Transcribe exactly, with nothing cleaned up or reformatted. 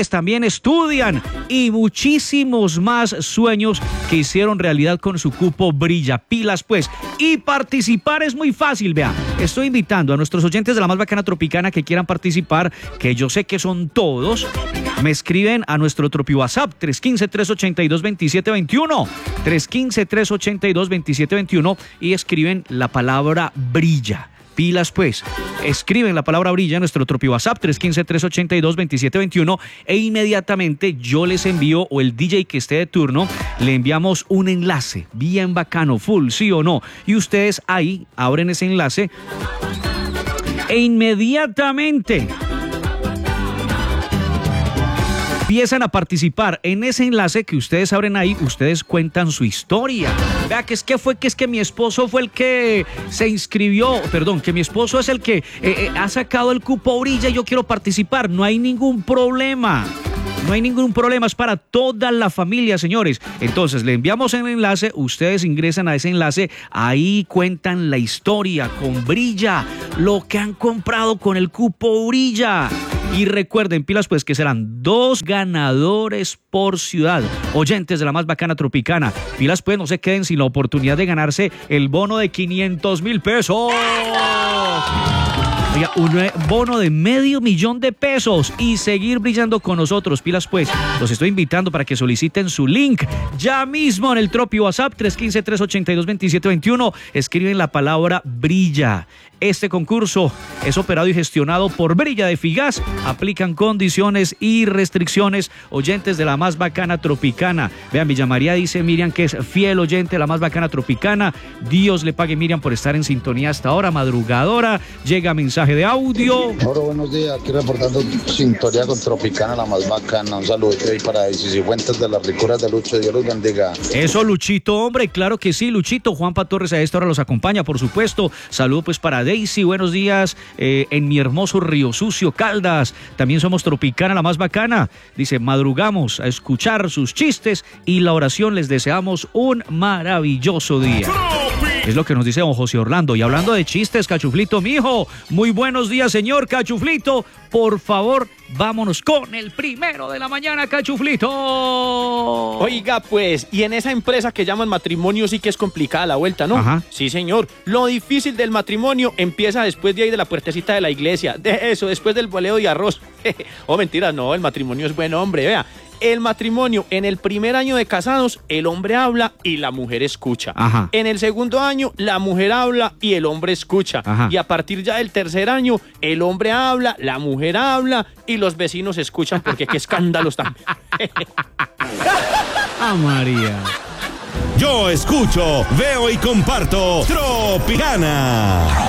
ustedes también estudian y muchísimos más sueños que hicieron realidad con su cupo Brilla. Pilas pues, y participar es muy fácil, vea. Estoy invitando a nuestros oyentes de la más bacana tropicana que quieran participar, que yo sé que son todos. Me escriben a nuestro tropi WhatsApp tres uno cinco, tres ocho dos, dos siete dos uno, tres uno cinco, tres ocho dos, dos siete dos uno y escriben la palabra Brilla. Pilas pues, escriben la palabra Brilla en nuestro tropi WhatsApp tres uno cinco, tres ocho dos, dos siete dos uno e inmediatamente yo les envío, o el D J que esté de turno, le enviamos un enlace bien bacano, full, sí o no, y ustedes ahí abren ese enlace e inmediatamente empiezan a participar en ese enlace que ustedes abren ahí. Ustedes cuentan su historia. Vea que es que fue que es que mi esposo fue el que se inscribió, perdón, que mi esposo es el que eh, eh, ha sacado el cupo Brilla y yo quiero participar. No hay ningún problema. No hay ningún problema, es para toda la familia, señores. Entonces, le enviamos el enlace, ustedes ingresan a ese enlace, ahí cuentan la historia con Brilla, lo que han comprado con el cupo Brilla. Y recuerden, pilas pues, que serán dos ganadores por ciudad, oyentes de la más bacana tropicana. Pilas pues, no se queden sin la oportunidad de ganarse el bono de quinientos mil pesos. Oiga, un bono de medio millón de pesos y seguir brillando con nosotros. Pilas pues, los estoy invitando para que soliciten su link ya mismo en el tropi WhatsApp tres uno cinco, tres ocho dos, dos siete dos uno. Escriben la palabra Brilla. Este concurso es operado y gestionado por Brilla de Figas. Aplican condiciones y restricciones. Oyentes de la más bacana tropicana. Vean, Villa María dice Miriam que es fiel oyente de la más bacana tropicana. Dios le pague, Miriam, por estar en sintonía hasta ahora, madrugadora. Llega mensaje de audio. Hola, buenos días. Aquí reportando sintonía con Tropicana, la más bacana. Un saludo ahí para Isis y Fuentes de las Ricuras de Lucho. Dios los bendiga. Eso, Luchito, hombre, claro que sí, Luchito. Juanpa Torres a esta hora los acompaña, por supuesto. Saludo pues para Daisy, buenos días eh, en mi hermoso Río Sucio, Caldas. También somos Tropicana, la más bacana. Dice, madrugamos a escuchar sus chistes y la oración. Les deseamos un maravilloso día. Es lo que nos dice don José Orlando. Y hablando de chistes, Cachuflito, mijo, muy buenos días, señor Cachuflito. Por favor, vámonos con el primero de la mañana, Cachuflito. Oiga, pues, y en esa empresa que llaman matrimonio sí que es complicada la vuelta, ¿no? Ajá. Sí, señor. Lo difícil del matrimonio empieza después de ahí de la puertecita de la iglesia. De eso, después del boleo de arroz. Oh, mentira, no, el matrimonio es buen hombre, vea. El matrimonio, en el primer año de casados, el hombre habla y la mujer escucha. Ajá. En el segundo año, la mujer habla y el hombre escucha. Ajá. Y a partir ya del tercer año, el hombre habla, la mujer habla y los vecinos escuchan, porque qué escándalos también. Ah, María. Yo escucho, veo y comparto Tropicana.